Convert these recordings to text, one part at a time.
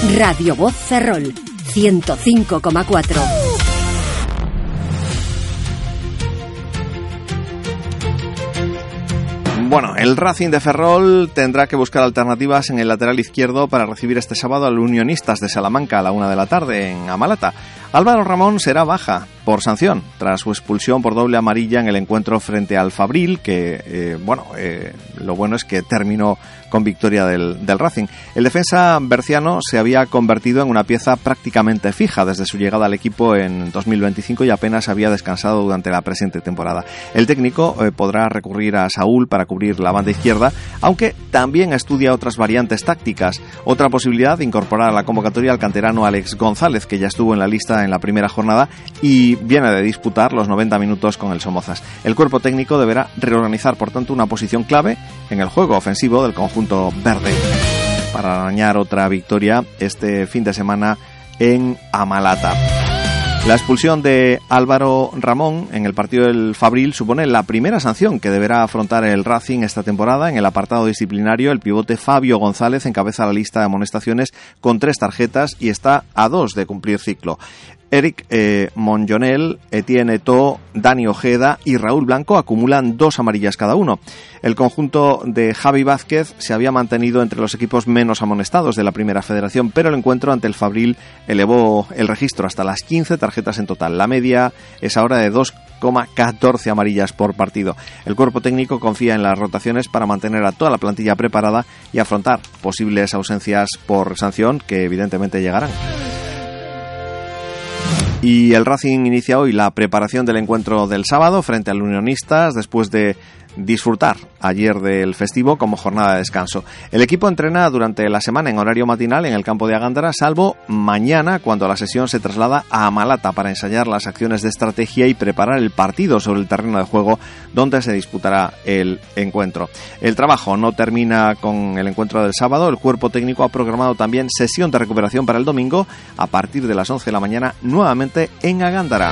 Radio Voz Ferrol, 105,4. Bueno, el Racing de Ferrol tendrá que buscar alternativas en el lateral izquierdo para recibir este sábado al Unionistas de Salamanca a la 1 p.m. en Amalata. Álvaro Ramón será baja por sanción tras su expulsión por doble amarilla en el encuentro frente al Fabril, que lo bueno es que terminó con victoria del Racing. El defensa berciano se había convertido en una pieza prácticamente fija desde su llegada al equipo en 2025 y apenas había descansado durante la presente temporada. El técnico podrá recurrir a Saúl para cubrir la banda izquierda, aunque también estudia otras variantes tácticas. Otra posibilidad de incorporar a la convocatoria al canterano Alex González, que ya estuvo en la lista en la primera jornada y viene de disputar los 90 minutos con el Somozas. El cuerpo técnico deberá reorganizar, por tanto, una posición clave en el juego ofensivo del conjunto verde para arañar otra victoria este fin de semana en Amalata. La expulsión de Álvaro Ramón en el partido del Fabril supone la primera sanción que deberá afrontar el Racing esta temporada. En el apartado disciplinario, el pivote Fabio González encabeza la lista de amonestaciones con 3 tarjetas y está a 2 de cumplir ciclo. Eric Monjonel, Etienne Eto'o, Dani Ojeda y Raúl Blanco acumulan 2 amarillas cada uno. El conjunto de Javi Vázquez se había mantenido entre los equipos menos amonestados de la Primera Federación, pero el encuentro ante el Fabril elevó el registro hasta las 15 tarjetas en total. La media es ahora de 2,14 amarillas por partido. El cuerpo técnico confía en las rotaciones para mantener a toda la plantilla preparada y afrontar posibles ausencias por sanción que evidentemente llegarán. Y el Racing inicia hoy la preparación del encuentro del sábado frente al Unionistas después de disfrutar ayer del festivo como jornada de descanso. El equipo entrena durante la semana en horario matinal en el campo de Agándara, salvo mañana, cuando la sesión se traslada a Amalata para ensayar las acciones de estrategia y preparar el partido sobre el terreno de juego donde se disputará el encuentro. El trabajo no termina con el encuentro del sábado. El cuerpo técnico ha programado también sesión de recuperación para el domingo a partir de las 11 de la mañana, nuevamente en Agándara.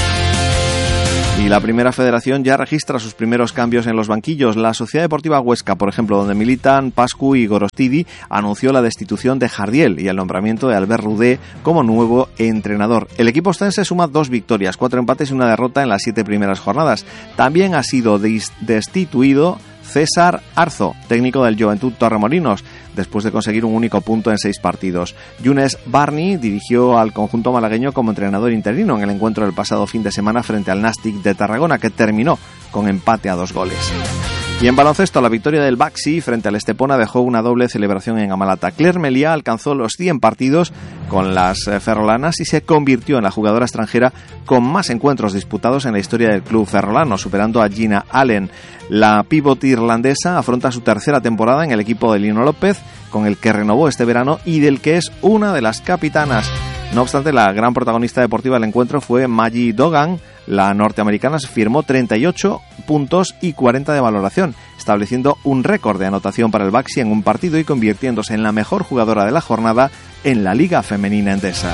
Y la Primera Federación ya registra sus primeros cambios en los banquillos. La Sociedad Deportiva Huesca, por ejemplo, donde militan Pascu y Gorostidi, anunció la destitución de Jardiel y el nombramiento de Albert Rudé como nuevo entrenador. El equipo ostense suma 2 victorias, 4 empates y 1 derrota en las 7 primeras jornadas. También ha sido destituido César Arzo, técnico del Joventut Torremolinos, después de conseguir un único punto en 6 partidos. Younes Barni dirigió al conjunto malagueño como entrenador interino en el encuentro del pasado fin de semana frente al Nàstic de Tarragona, que terminó con empate a 2 goles. Y en baloncesto, la victoria del Baxi frente al Estepona dejó una doble celebración en Amalata. Claire Meliá alcanzó los 100 partidos con las ferrolanas y se convirtió en la jugadora extranjera con más encuentros disputados en la historia del club ferrolano, superando a Gina Allen. La pívot irlandesa afronta su tercera temporada en el equipo de Lino López, con el que renovó este verano y del que es una de las capitanas. No obstante, la gran protagonista deportiva del encuentro fue Maggie Dogan. La norteamericana firmó 38 puntos y 40 de valoración, estableciendo un récord de anotación para el Baxi en un partido y convirtiéndose en la mejor jugadora de la jornada en la Liga Femenina Endesa.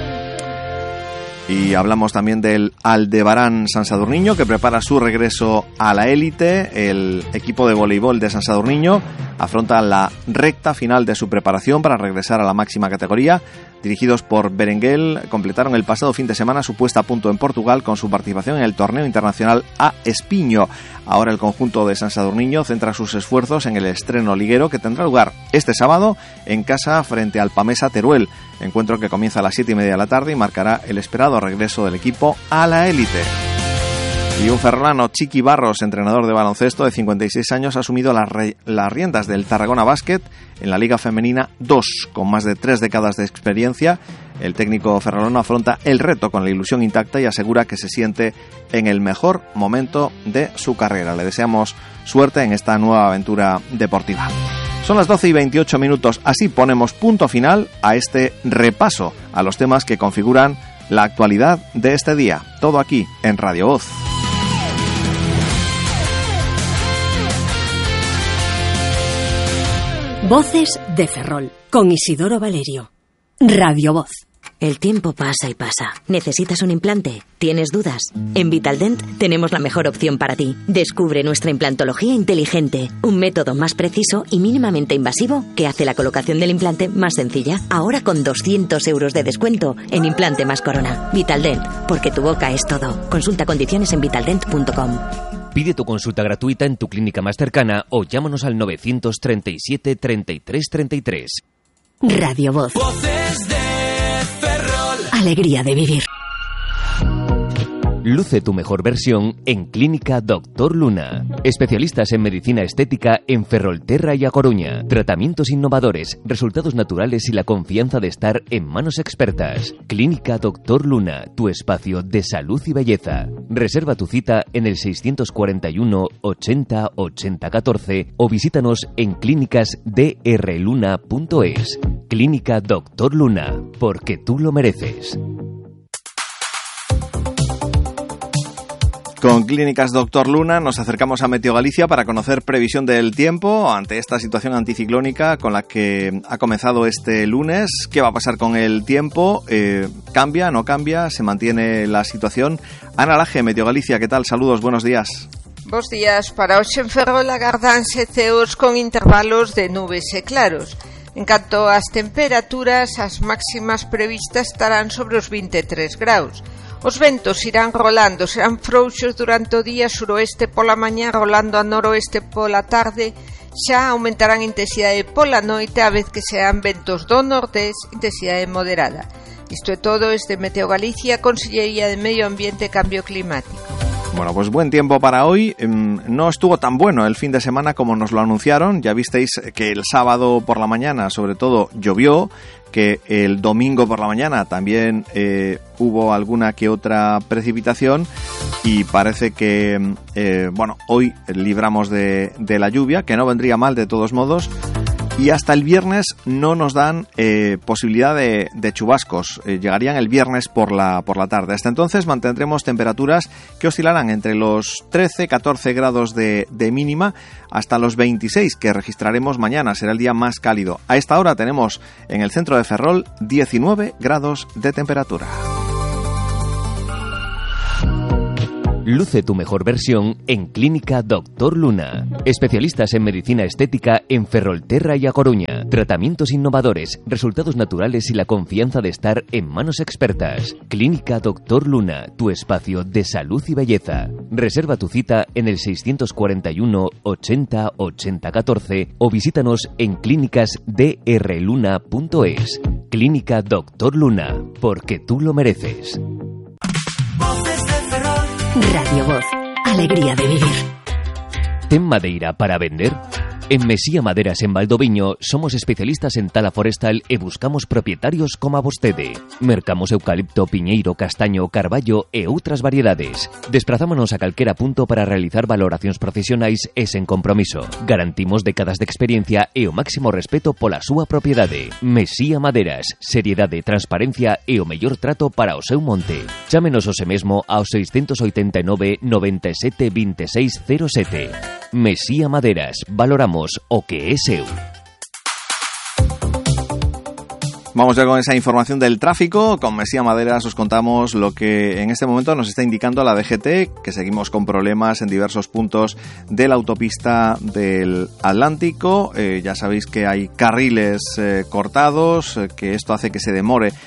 Y hablamos también del Aldebarán San Sadurniño, que prepara su regreso a la élite. El equipo de voleibol de San Sadurniño afronta la recta final de su preparación para regresar a la máxima categoría. Dirigidos por Berenguel, completaron el pasado fin de semana su puesta a punto en Portugal con su participación en el torneo internacional A Espinho. Ahora el conjunto de San Sadurniño centra sus esfuerzos en el estreno liguero que tendrá lugar este sábado en casa frente al Pamesa Teruel, encuentro que comienza a las 7:30 de la tarde y marcará el esperado regreso del equipo a la élite. Y un ferrolano, Chiqui Barros, entrenador de baloncesto de 56 años, ha asumido las riendas del Tarragona Basket en la Liga Femenina 2. Con más de 3 décadas de experiencia, el técnico ferrolano afronta el reto con la ilusión intacta y asegura que se siente en el mejor momento de su carrera. Le deseamos suerte en esta nueva aventura deportiva. Son las 12:28. Así ponemos punto final a este repaso a los temas que configuran la actualidad de este día. Todo aquí en Radio Voz. Voces de Ferrol, con Isidoro Valerio. Radio Voz. El tiempo pasa y pasa. ¿Necesitas un implante? ¿Tienes dudas? En Vitaldent tenemos la mejor opción para ti. Descubre nuestra implantología inteligente, un método más preciso y mínimamente invasivo que hace la colocación del implante más sencilla. Ahora con 200 euros de descuento en implante más corona. Vitaldent, porque tu boca es todo. Consulta condiciones en vitaldent.com. Pide tu consulta gratuita en tu clínica más cercana o llámanos al 937 33 33. Radio Voz. Voces de Ferrol. Alegría de vivir. Luce tu mejor versión en Clínica Doctor Luna. Especialistas en medicina estética en Ferrolterra y A Coruña. Tratamientos innovadores, resultados naturales y la confianza de estar en manos expertas. Clínica Doctor Luna, tu espacio de salud y belleza. Reserva tu cita en el 641 80 80 14 o visítanos en clínicasdrluna.es. Clínica Doctor Luna, porque tú lo mereces. Con Clínicas Doctor Luna nos acercamos a Meteo Galicia para conocer previsión del tiempo ante esta situación anticiclónica con la que ha comenzado este lunes. ¿Qué va a pasar con el tiempo? ¿Cambia? ¿No cambia? ¿Se mantiene la situación? Ana Laje, Meteo Galicia, ¿qué tal? Saludos, buenos días. Bos días. Para hoxe en Ferrol agardanse ceos con intervalos de nubes e claros. En canto ás temperaturas, as máximas previstas estarán sobre os 23 graus. Os ventos irán rolando, serán frouxos durante o día, suroeste pola mañá, rolando a noroeste pola tarde, xa aumentarán intensidade pola noite, a vez que sean ventos do nordés, intensidade moderada. Isto é todo desde Meteo Galicia, Consellería de Medio Ambiente e Cambio Climático. Bueno, pues buen tiempo para hoy. No estuvo tan bueno el fin de semana como nos lo anunciaron. Ya visteis que el sábado por la mañana, sobre todo, llovió, que el domingo por la mañana también hubo alguna que otra precipitación y parece que, hoy libramos de la lluvia, que no vendría mal de todos modos. Y hasta el viernes no nos dan posibilidad de chubascos. Llegarían el viernes por la tarde. Hasta entonces mantendremos temperaturas que oscilarán entre los 13-14 grados de mínima hasta los 26 que registraremos mañana. Será el día más cálido. A esta hora tenemos en el centro de Ferrol 19 grados de temperatura. Luce tu mejor versión en Clínica Doctor Luna. Especialistas en medicina estética en Ferrolterra y A Coruña. Tratamientos innovadores, resultados naturales y la confianza de estar en manos expertas. Clínica Doctor Luna, tu espacio de salud y belleza. Reserva tu cita en el 641 80 80 14 o visítanos en clínicasdrluna.es. Clínica Doctor Luna, porque tú lo mereces. Radio Voz. Alegría de vivir. ¿Ten madeira para vender? En Mesía Maderas en Valdoviño somos especialistas en tala forestal e buscamos propietarios como a vostede. Mercamos eucalipto, piñeiro, castaño, carballo e outras variedades. Desprazámonos a calquera punto para realizar valoracións profesionais e sen compromiso. Garantimos décadas de experiencia e o máximo respeto pola súa propiedade. Mesía Maderas, seriedade, transparencia e o mellor trato para o seu monte. Chámenos hoxe mesmo ao 689 97 26 07. Mesía Maderas, valoramos o que es seu. Vamos ya con esa información del tráfico. Con Mesía Maderas os contamos lo que en este momento nos está indicando la DGT, que seguimos con problemas en diversos puntos de la autopista del Atlántico. Ya sabéis que hay carriles cortados, que esto hace que se demore